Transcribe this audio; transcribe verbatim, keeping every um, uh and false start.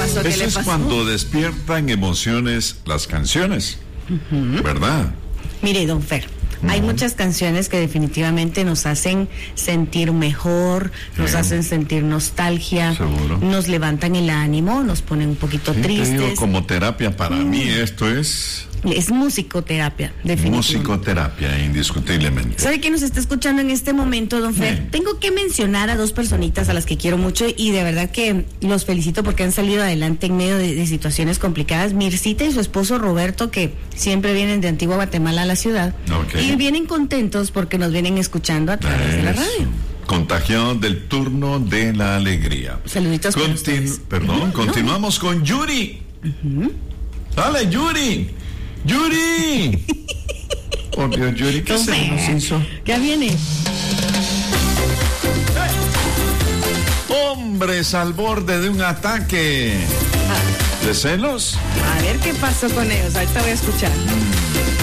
pasó? ¿Qué Eso le es pasó? cuando despiertan emociones las canciones, uh-huh. ¿verdad? Mire, don Fer, uh-huh. hay muchas canciones que definitivamente nos hacen sentir mejor, sí. nos hacen sentir nostalgia, seguro. Nos levantan el ánimo, nos ponen un poquito sí, tristes. Te digo, como terapia para mm. mí esto es... Es musicoterapia, definitivamente. Musicoterapia, indiscutiblemente. ¿Sabe quién nos está escuchando en este momento, don Fer? Sí. Tengo que mencionar a dos personitas a las que quiero mucho y de verdad que los felicito porque han salido adelante en medio de, de situaciones complicadas. Mircita y su esposo Roberto, que siempre vienen de Antigua Guatemala a la ciudad. Okay. Y vienen contentos porque nos vienen escuchando a través Eso. de la radio. Contagiados del turno de la alegría. Saluditos para Continu- ustedes. Perdón, uh-huh. continuamos no. con Yuri. Uh-huh. Dale, Yuri. ¡Yuri! Por Dios, Yuri, ¿qué se nos hizo? Ya viene. Hombres al borde de un ataque. Ah. ¿De celos? A ver qué pasó con ellos. Ahorita voy a escuchar.